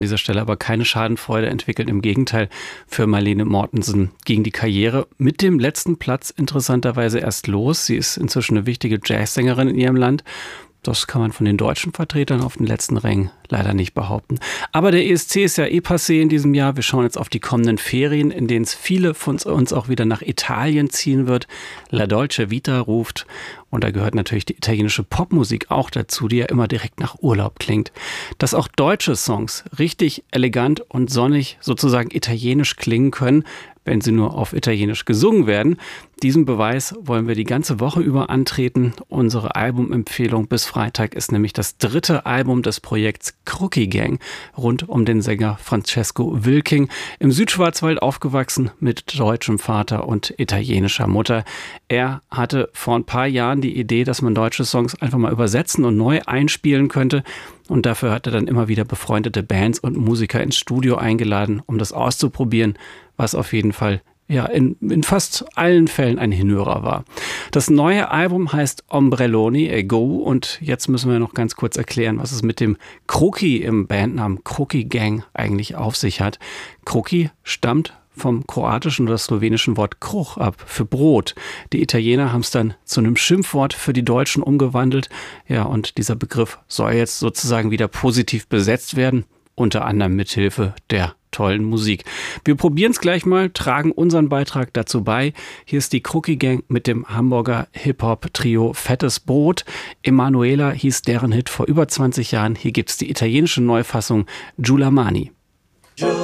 dieser Stelle aber keine Schadenfreude entwickelt. Im Gegenteil, für Marlene Mortensen ging die Karriere mit dem letzten Platz interessanterweise erst los. Sie ist inzwischen eine wichtige Jazzsängerin in ihrem Land. Das kann man von den deutschen Vertretern auf den letzten Rängen leider nicht behaupten. Aber der ESC ist ja passé in diesem Jahr. Wir schauen jetzt auf die kommenden Ferien, in denen es viele von uns auch wieder nach Italien ziehen wird. La Dolce Vita ruft. Und da gehört natürlich die italienische Popmusik auch dazu, die ja immer direkt nach Urlaub klingt. Dass auch deutsche Songs richtig elegant und sonnig sozusagen italienisch klingen können, wenn sie nur auf Italienisch gesungen werden. Diesen Beweis wollen wir die ganze Woche über antreten. Unsere Albumempfehlung bis Freitag ist nämlich das 3. Album des Projekts Crookie Gang rund um den Sänger Francesco Wilking. Im Südschwarzwald aufgewachsen mit deutschem Vater und italienischer Mutter. Er hatte vor ein paar Jahren die Idee, dass man deutsche Songs einfach mal übersetzen und neu einspielen könnte. Und dafür hat er dann immer wieder befreundete Bands und Musiker ins Studio eingeladen, um das auszuprobieren, was auf jeden Fall in fast allen Fällen ein Hinhörer war. Das neue Album heißt Ombrelloni e Go und jetzt müssen wir noch ganz kurz erklären, was es mit dem Crookie im Bandnamen Crookie Gang eigentlich auf sich hat. Crookie stammt vom kroatischen oder slowenischen Wort Kruch ab, für Brot. Die Italiener haben es dann zu einem Schimpfwort für die Deutschen umgewandelt. Ja, und dieser Begriff soll jetzt sozusagen wieder positiv besetzt werden, unter anderem mithilfe der tollen Musik. Wir probieren es gleich mal, tragen unseren Beitrag dazu bei. Hier ist die Crookie Gang mit dem Hamburger Hip-Hop-Trio Fettes Brot. Emanuela hieß deren Hit vor über 20 Jahren. Hier gibt's die italienische Neufassung Giulia Mani.